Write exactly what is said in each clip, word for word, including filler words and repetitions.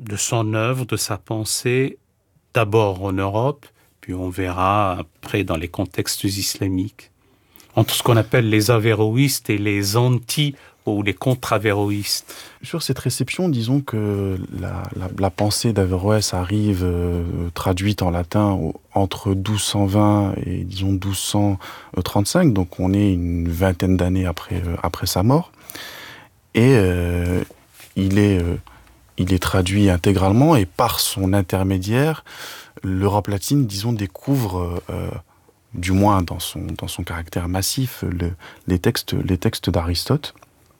de son œuvre, de sa pensée, d'abord en Europe, puis on verra après dans les contextes islamiques, entre ce qu'on appelle les avéroïstes et les anti- ou les contre-avéroïstes. Sur cette réception, disons que la, la, la pensée d'Averroès arrive euh, traduite en latin au, entre douze cent vingt et disons douze cent trente-cinq, donc on est une vingtaine d'années après, euh, après sa mort. Et euh, il, est, euh, il est traduit intégralement, et par son intermédiaire, l'Europe latine, disons, découvre, euh, du moins dans son, dans son caractère massif, le, les textes, les textes d'Aristote.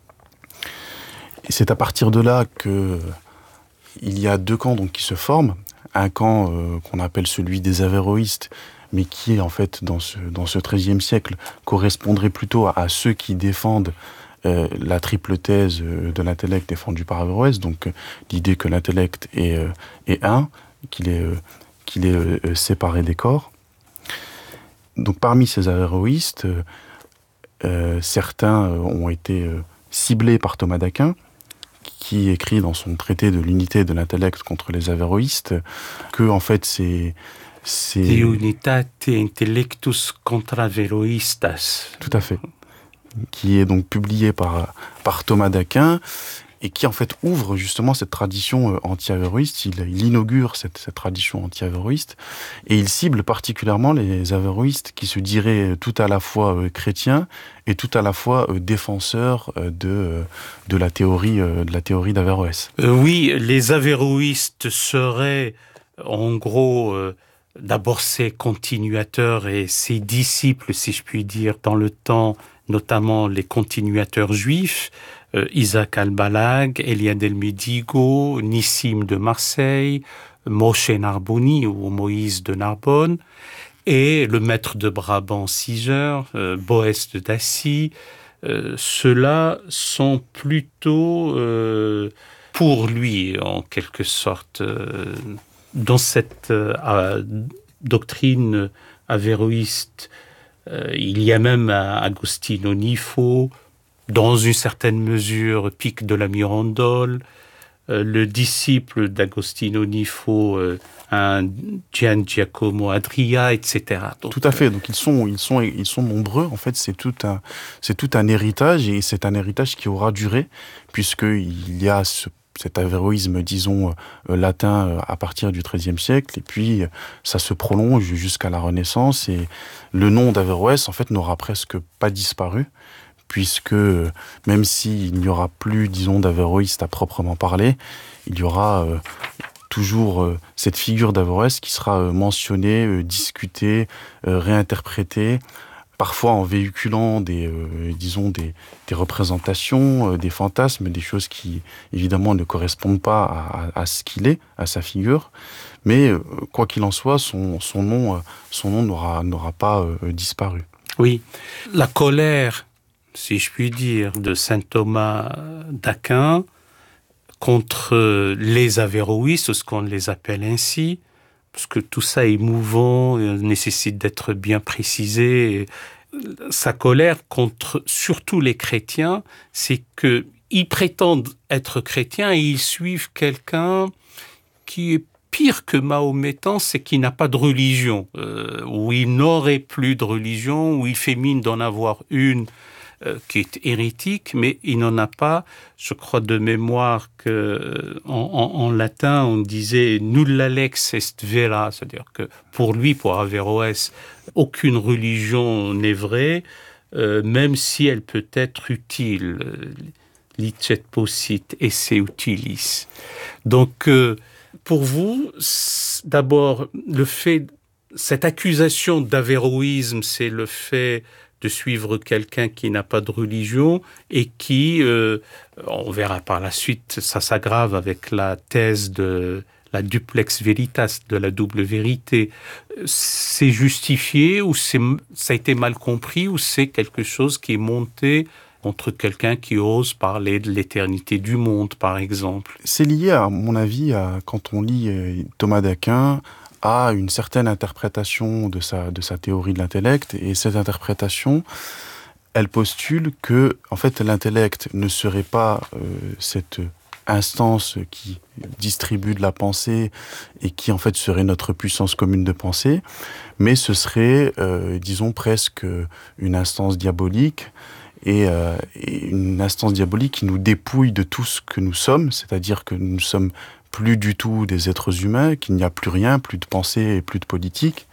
Et c'est à partir de là que il y a deux camps donc qui se forment. Un camp euh, qu'on appelle celui des avéroïstes, mais qui en fait dans ce dans ce treizième siècle correspondrait plutôt à, à ceux qui défendent euh, la triple thèse de l'intellect défendue par Averroès, donc euh, l'idée que l'intellect est euh, est un, qu'il est euh, qu'il est euh, séparé des corps. Donc parmi ces avéroïstes, euh, euh, certains ont été euh, ciblés par Thomas d'Aquin, qui écrit dans son traité de l'unité de l'intellect contre les avéroïstes que en fait c'est c'est De unitate intellectus contra avéroistas. Tout à fait, qui est donc publié par par Thomas d'Aquin et qui en fait ouvre justement cette tradition anti-avéroïste. Il, il inaugure cette, cette tradition anti-avéroïste et il cible particulièrement les avéroïstes qui se diraient tout à la fois euh, chrétiens et tout à la fois euh, défenseurs euh, de euh, de la théorie euh, de la théorie d'Averroès. Euh, oui, les avéroïstes seraient en gros euh, d'abord ses continuateurs et ses disciples, si je puis dire, dans le temps, notamment les continuateurs juifs. Euh, Isaac al-Balag, Eliade el-Medigo, Nissim de Marseille, Moshe Narboni ou Moïse de Narbonne, et le maître de Brabant Cizer, euh, Boès de Dacie. Euh, ceux-là sont plutôt euh, pour lui, en quelque sorte, euh, dans cette euh, doctrine avéroïste. Euh, il y a même Agostino Nifo, dans une certaine mesure, Pic de la Mirandole, euh, le disciple d'Agostino Nifo, euh, un Gian Giacomo Adria, et cetera. Donc, tout à fait. Donc ils sont, ils sont, ils sont nombreux. En fait, c'est tout un, c'est tout un héritage, et c'est un héritage qui aura duré, puisque il y a ce cet avéroïsme, disons, euh, latin euh, à partir du treizième siècle, et puis euh, ça se prolonge jusqu'à la Renaissance, et le nom d'Averroès, en fait, n'aura presque pas disparu, puisque euh, même s'il n'y aura plus, disons, d'avéroïste à proprement parler, il y aura euh, toujours euh, cette figure d'Averroès qui sera euh, mentionnée, euh, discutée, euh, réinterprétée, parfois en véhiculant des, euh, disons, des, des représentations, euh, des fantasmes, des choses qui, évidemment, ne correspondent pas à, à, à ce qu'il est, à sa figure. Mais, euh, quoi qu'il en soit, son, son nom, euh, son nom n'aura, n'aura pas euh, disparu. Oui, la colère, si je puis dire, de saint Thomas d'Aquin contre les avéroïstes, ce qu'on les appelle ainsi, parce que tout ça est mouvant, nécessite d'être bien précisé. Sa colère contre surtout les chrétiens, c'est qu'ils prétendent être chrétiens et ils suivent quelqu'un qui est pire que mahométan, c'est qu'il n'a pas de religion, euh, ou il n'aurait plus de religion, ou il fait mine d'en avoir une euh, qui est hérétique, mais il n'en a pas. Je crois de mémoire que euh, en, en, en latin, on disait nulla lex est vera, c'est-à-dire que pour lui, pour Averroès, aucune religion n'est vraie, euh, même si elle peut être utile. Licet possit esse utilis. Donc, euh, pour vous, d'abord, le fait, cette accusation d'avéroïsme, c'est le fait de suivre quelqu'un qui n'a pas de religion et qui, euh, on verra par la suite, ça s'aggrave avec la thèse de la duplex veritas, de la double vérité. C'est justifié ou c'est, ça a été mal compris ou c'est quelque chose qui est monté contre quelqu'un qui ose parler de l'éternité du monde, par exemple? C'est lié, à mon avis, à, quand on lit Thomas d'Aquin, à une certaine interprétation de sa, de sa théorie de l'intellect. Et cette interprétation, elle postule que, en fait, l'intellect ne serait pas euh, cette instance qui distribue de la pensée et qui en fait serait notre puissance commune de pensée, mais ce serait, euh, disons, presque une instance diabolique et, euh, et une instance diabolique qui nous dépouille de tout ce que nous sommes, c'est-à-dire que nous ne sommes plus du tout des êtres humains, qu'il n'y a plus rien, plus de pensée et plus de politique,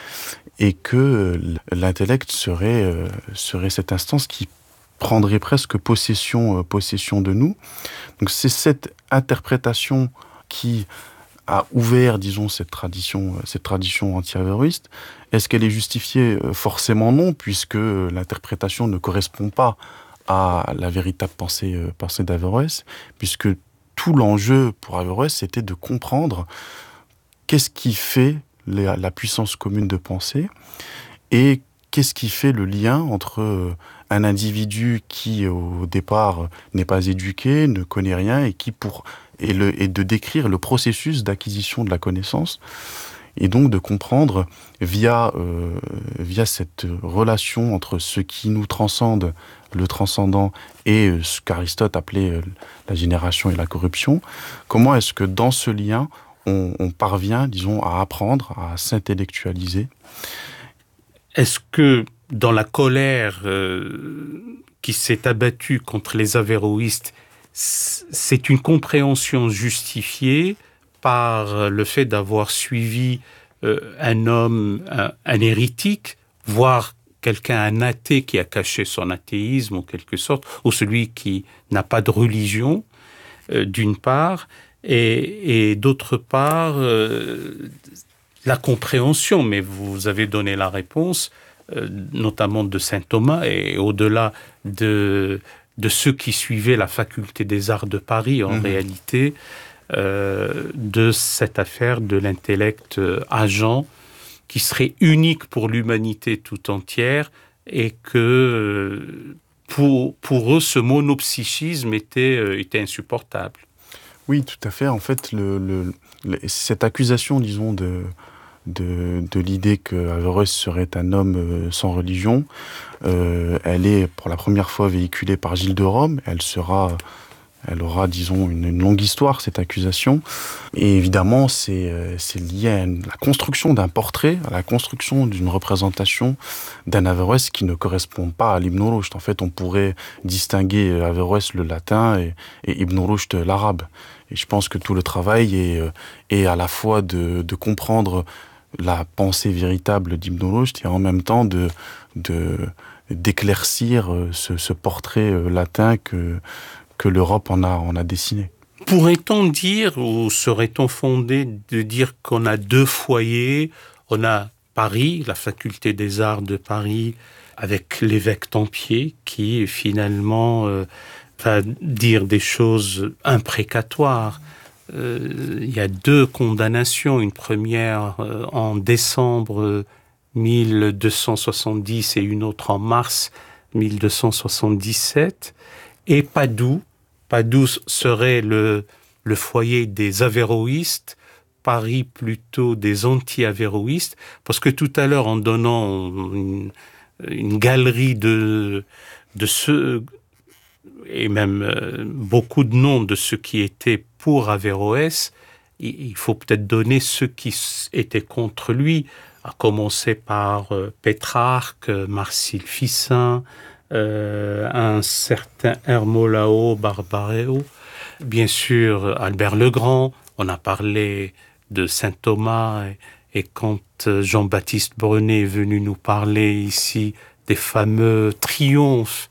et que l'intellect serait, euh, serait cette instance qui prendrait presque possession, euh, possession de nous. Donc c'est cette interprétation qui a ouvert, disons, cette tradition, cette tradition anti-averroïste. Est-ce qu'elle est justifiée ? Forcément non, puisque l'interprétation ne correspond pas à la véritable pensée, euh, pensée d'Averroès, puisque tout l'enjeu pour Averroès, c'était de comprendre qu'est-ce qui fait la, la puissance commune de pensée et qu'est-ce qui fait le lien entre un individu qui, au départ, n'est pas éduqué, ne connaît rien, et qui pour et, le, et de décrire le processus d'acquisition de la connaissance, et donc de comprendre via euh, via cette relation entre ce qui nous transcende, le transcendant, et ce qu'Aristote appelait la génération et la corruption. Comment est-ce que dans ce lien, on, on parvient, disons, à apprendre, à s'intellectualiser? Est-ce que dans la colère euh, qui s'est abattue contre les averroïstes, c'est une compréhension justifiée par le fait d'avoir suivi euh, un homme, un, un hérétique, voire quelqu'un, un athée qui a caché son athéisme en quelque sorte, ou celui qui n'a pas de religion, euh, d'une part, et, et d'autre part, euh, la compréhension, mais vous avez donné la réponse, euh, notamment de saint Thomas, et au-delà de, de ceux qui suivaient la faculté des arts de Paris, en mmh. réalité, euh, de cette affaire de l'intellect euh, agent, qui serait unique pour l'humanité tout entière, et que euh, pour, pour eux, ce monopsychisme était, euh, était insupportable. Oui, tout à fait. En fait, le, le, le, cette accusation, disons, de... de, de l'idée qu'Averroès serait un homme sans religion. Euh, elle est pour la première fois véhiculée par Gilles de Rome. Elle sera, elle aura, disons, une, une longue histoire, cette accusation. Et évidemment, c'est, c'est lié à une, la construction d'un portrait, à la construction d'une représentation d'un Averroès qui ne correspond pas à l'Ibn Rushd. En fait, on pourrait distinguer Averroès le latin et, et Ibn Rushd l'arabe. Et je pense que tout le travail est, est à la fois de, de comprendre la pensée véritable d'Ibn Rushd et en même temps de, de, d'éclaircir ce, ce portrait latin que, que l'Europe en a, en a dessiné. Pourrait-on dire, ou serait-on fondé de dire qu'on a deux foyers? On a Paris, la faculté des arts de Paris, avec l'évêque Tempier, qui finalement euh, va dire des choses imprécatoires. Euh, il y a deux condamnations, une première euh, en décembre mille deux cent soixante-dix et une autre en mars mille deux cent soixante-dix-sept. Et Padoue, Padoue serait le, le foyer des averroïstes, Paris plutôt des anti-averroïstes, parce que tout à l'heure, en donnant une, une galerie de, de ceux, et même euh, beaucoup de noms de ceux qui étaient pour Averroès, il faut peut-être donner ceux qui étaient contre lui, à commencer par euh, Pétrarque, Marcille Ficin, euh, un certain Hermolao Barbareo, bien sûr Albert le Grand. On a parlé de saint Thomas, et, et quand Jean-Baptiste Brenet est venu nous parler ici des fameux triomphes,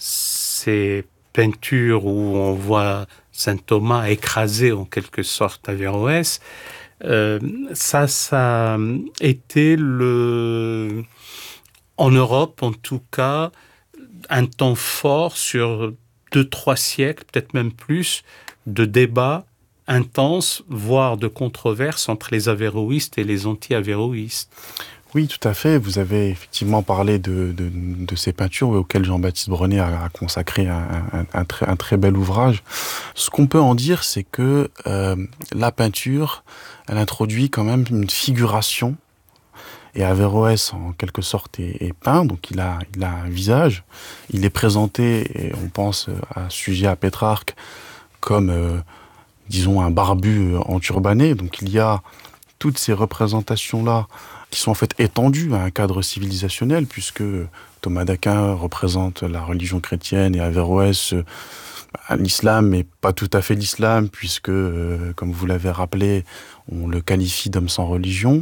ces peintures où on voit saint Thomas écrasé en quelque sorte Averroès, euh, ça, ça a été le, en Europe en tout cas, un temps fort sur deux, trois siècles, peut-être même plus, de débats intenses, voire de controverses entre les averroïstes et les anti-averroïstes. Oui, tout à fait. Vous avez effectivement parlé de, de, de ces peintures auxquelles Jean-Baptiste Brenet a, a consacré un, un, un, très, un très bel ouvrage. Ce qu'on peut en dire, c'est que euh, la peinture, elle introduit quand même une figuration. Et Averroès, en quelque sorte, est, est peint, donc il a, il a un visage. Il est présenté, et on pense à ce sujet à Pétrarque, comme, euh, disons, un barbu enturbané. Donc il y a toutes ces représentations-là qui sont en fait étendues à un cadre civilisationnel, puisque Thomas d'Aquin représente la religion chrétienne et Averroès euh, l'islam, mais pas tout à fait l'islam, puisque, euh, comme vous l'avez rappelé, on le qualifie d'homme sans religion.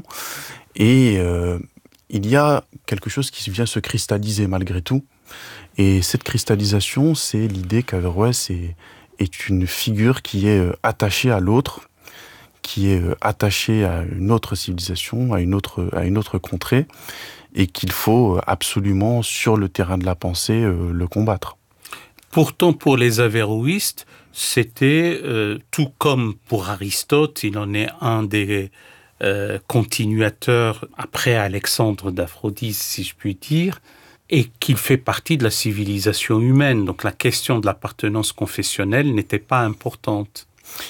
Et euh, il y a quelque chose qui vient se cristalliser malgré tout. Et cette cristallisation, c'est l'idée qu'Averroès est, est une figure qui est attachée à l'autre, qui est attachée à une autre civilisation, à une autre, à une autre contrée, et qu'il faut absolument, sur le terrain de la pensée, le combattre. Pourtant, pour les averroïstes, c'était, euh, tout comme pour Aristote, il en est un des euh, continuateurs après Alexandre d'Aphrodise, si je puis dire, et qu'il fait partie de la civilisation humaine. Donc la question de l'appartenance confessionnelle n'était pas importante.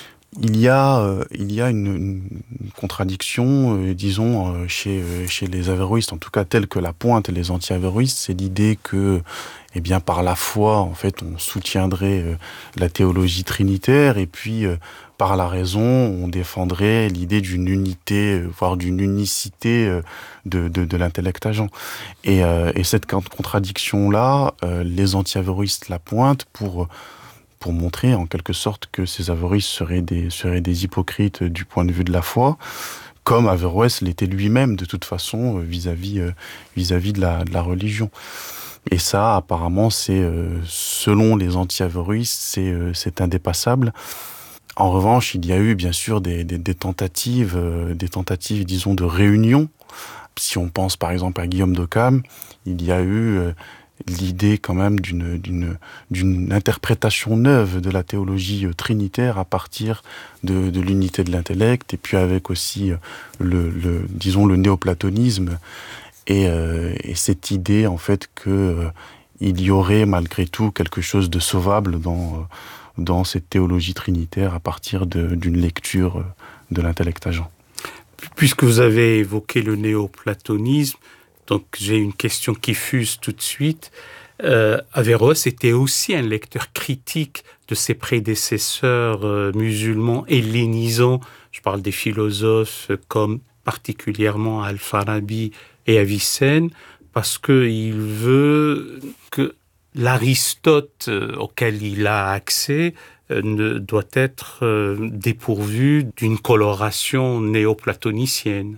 Il y a, euh, il y a une, une contradiction, euh, disons, euh, chez, euh, chez les averroïstes, en tout cas telle que la pointe les anti-averroïstes, c'est l'idée que, eh bien, par la foi, en fait, on soutiendrait euh, la théologie trinitaire, et puis, euh, par la raison, on défendrait l'idée d'une unité, euh, voire d'une unicité euh, de, de, de l'intellect agent. Et, euh, et cette contradiction-là, euh, les anti-averroïstes la pointent pour... pour montrer en quelque sorte que ces averroïstes seraient des, seraient des hypocrites du point de vue de la foi, comme Averroès l'était lui-même de toute façon vis-à-vis, euh, vis-à-vis de la, de la religion. Et ça, apparemment, c'est, euh, selon les anti-averroïstes, c'est, euh, c'est indépassable. En revanche, il y a eu bien sûr des, des, des tentatives, euh, des tentatives, disons, de réunion. Si on pense par exemple à Guillaume d'Occam, il y a eu... Euh, l'idée quand même d'une, d'une, d'une interprétation neuve de la théologie trinitaire à partir de, de l'unité de l'intellect, et puis avec aussi le, le disons le néoplatonisme et, euh, et cette idée en fait que euh, il y aurait malgré tout quelque chose de sauvable dans dans cette théologie trinitaire à partir de, d'une lecture de l'intellect agent. Puisque vous avez évoqué le néoplatonisme, donc j'ai une question qui fuse tout de suite. Euh, Averroès était aussi un lecteur critique de ses prédécesseurs euh, musulmans hellénisants. Je parle des philosophes comme particulièrement Al-Farabi et Avicenne, parce qu'il veut que l'Aristote euh, auquel il a accès euh, ne doit être euh, dépourvu d'une coloration néoplatonicienne.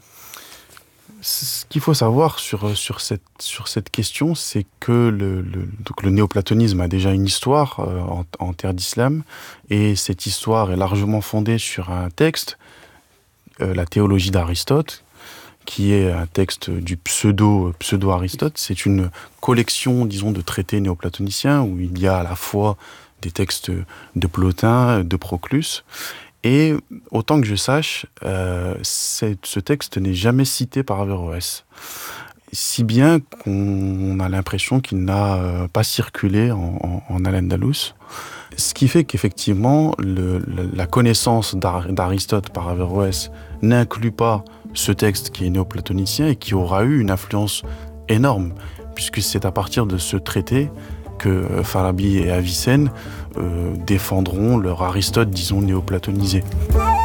Ce qu'il faut savoir sur, sur, cette, sur cette question, c'est que le, le, donc le néoplatonisme a déjà une histoire euh, en, en terre d'islam, et cette histoire est largement fondée sur un texte, euh, la théologie d'Aristote, qui est un texte du pseudo, pseudo-Aristote. C'est une collection, disons, de traités néoplatoniciens où il y a à la fois des textes de Plotin, de Proclus. Et autant que je sache, euh, ce texte n'est jamais cité par Averroès. Si bien qu'on a l'impression qu'il n'a euh, pas circulé en, en, en Al-Andalus. Ce qui fait qu'effectivement, le, la connaissance d'Ar- d'Aristote par Averroès n'inclut pas ce texte qui est néoplatonicien et qui aura eu une influence énorme, puisque c'est à partir de ce traité que Farabi et Avicenne euh, défendront leur Aristote, disons, néoplatonisé.